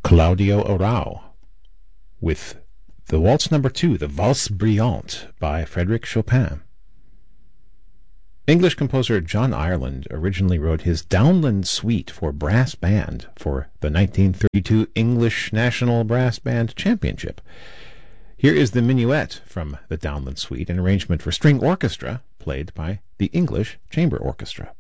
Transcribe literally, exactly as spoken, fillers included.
Claudio Arrau with the Waltz Number Two, the Valse Brillante by Frédéric Chopin. English composer John Ireland originally wrote his Downland Suite for brass band for the nineteen thirty-two English National Brass Band Championship. Here is the minuet from the Downland Suite, an arrangement for string orchestra played by the English Chamber Orchestra.